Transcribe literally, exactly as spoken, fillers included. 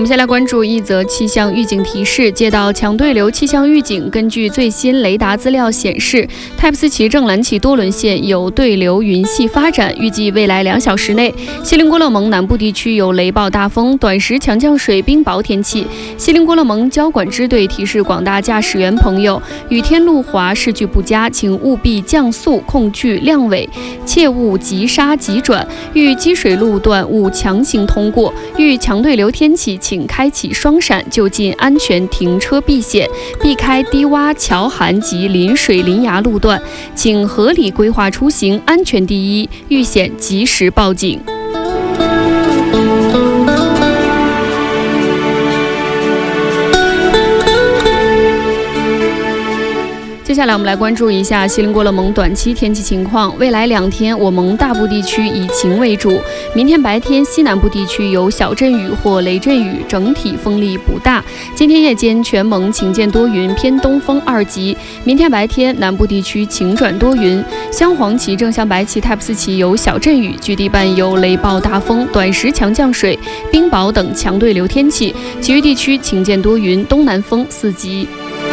们先来关注一则气象预警提示。接到强对流气象预警，根据最新雷达资料显示，泰普斯旗正蓝旗多伦县有对流云系发展，预计未来两小时内，锡林郭勒盟南部地区有雷暴大风、短时强降水、冰雹天气。锡林郭勒盟交管支队提示广大驾驶员朋友，雨天路滑，视距不佳，请务必降速、控距、亮尾，切勿急刹急转。遇积水路段勿强行通过，遇强对流天气，请开启双闪，就近安全停车避险，避开低洼、桥涵及临水临崖路段，请合理规划出行，安全第一，遇险及时报警。接下来我们来关注一下锡林郭勒盟短期天气情况。未来两天，我盟大部地区以晴为主。明天白天，西南部地区有小阵雨或雷阵雨，整体风力不大。今天夜间，全盟晴间多云，偏东风二级。明天白天，南部地区晴转多云。镶黄旗、正向白旗、泰普斯旗有小阵雨，距地半有雷暴大风、短时强降水、冰雹等强对流天气。其余地区晴间多云，东南风四级。